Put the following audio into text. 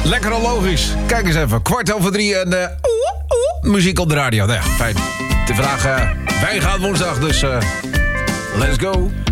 Lekker al logisch. Kijk eens even, 2:15 en muziek op de radio. Nou ja, fijn. De vraag, wij gaan woensdag, dus let's go.